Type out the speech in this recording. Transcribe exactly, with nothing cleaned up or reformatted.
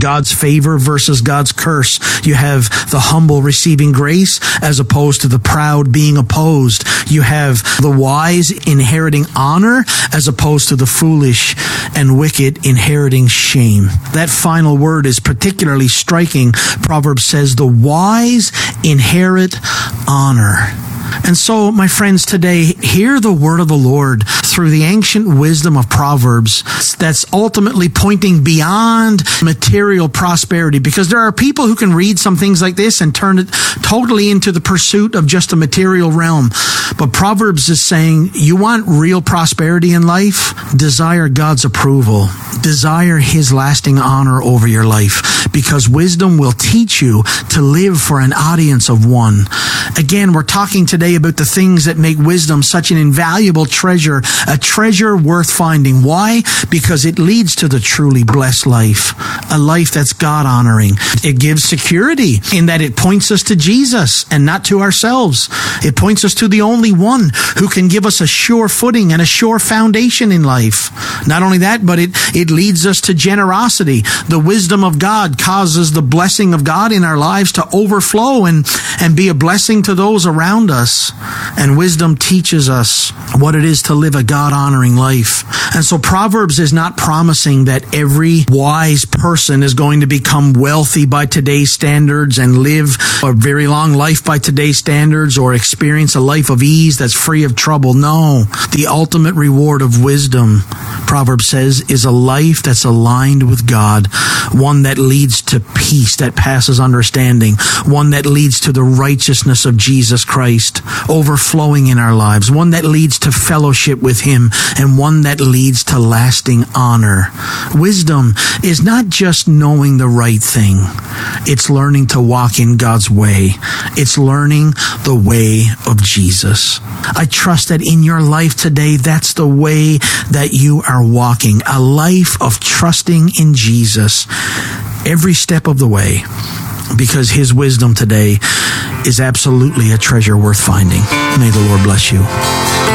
God's favor versus God's curse. You have the humble receiving grace as opposed to the proud being opposed. You have the wise inheriting honor as opposed to the foolish and wicked inheriting shame. That final word is particularly striking. Proverbs says the wise inherit honor. And so, my friends, today, hear the word of the Lord through the ancient wisdom of Proverbs that's ultimately pointing beyond material prosperity, because there are people who can read some things like this and turn it totally into the pursuit of just a material realm. But Proverbs is saying, you want real prosperity in life? Desire God's approval. Desire His lasting honor over your life, because wisdom will teach you to live for an audience of one. Again, we're talking today about the things that make wisdom such an invaluable treasure, a treasure worth finding. Why? Because it leads to the truly blessed life, a life that's God-honoring. It gives security in that it points us to Jesus and not to ourselves. It points us to the only one who can give us a sure footing and a sure foundation in life. Not only that, but it, it leads us to generosity. The wisdom of God causes the blessing of God in our lives to overflow and, and be a blessing to those around us. And wisdom teaches us what it is to live a God-honoring life. And so Proverbs is not promising that every wise person is going to become wealthy by today's standards and live a very long life by today's standards or experience a life of ease that's free of trouble. No, the ultimate reward of wisdom, Proverbs says, is a life that's aligned with God, one that leads to peace that passes understanding, one that leads to the righteousness of Jesus Christ overflowing in our lives, one that leads to fellowship with Him, and one that leads to lasting honor. Wisdom is not just knowing the right thing. It's learning to walk in God's way. It's learning the way of Jesus. I trust that in your life today, that's the way that you are walking, a life of trusting in Jesus every step of the way, because His wisdom today is absolutely a treasure worth finding. May the Lord bless you.